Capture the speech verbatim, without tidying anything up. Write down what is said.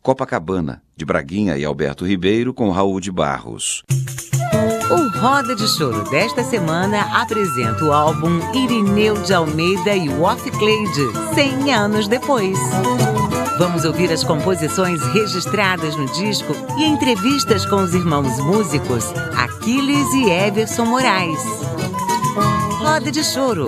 Copacabana, de Braguinha e Alberto Ribeiro, com Raul de Barros. O Roda de Choro desta semana apresenta o álbum Irineu de Almeida e Off Cleide, cem anos depois. Vamos ouvir as composições registradas no disco e entrevistas com os irmãos músicos Aquiles e Everson Moraes. Roda de Choro.